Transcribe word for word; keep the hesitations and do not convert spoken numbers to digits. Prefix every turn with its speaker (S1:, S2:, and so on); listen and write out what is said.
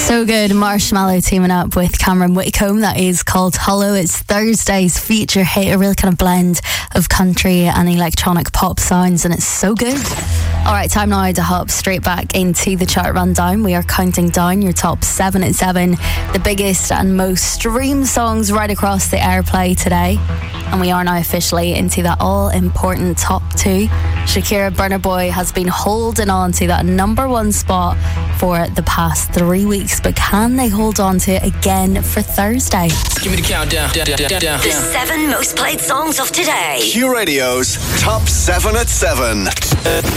S1: So good. Marshmallow teaming up with Cameron Whitcomb. That is called Hollow. It's Thursday's feature hit, a real kind of blend of country and electronic pop sounds, and it's so good. All right, time now to hop straight back into the chart rundown. We are counting down your top seven at seven, the biggest and most streamed songs right across the airplay today. And we are now officially into that all-important top two. Shakira, Burna Boy has been holding on to that number one spot for the past three weeks, but can they hold on to it again for Thursday?
S2: Give me the countdown. Down, down, down, down.
S3: The seven most played songs of today.
S4: Q Radio's top seven at seven.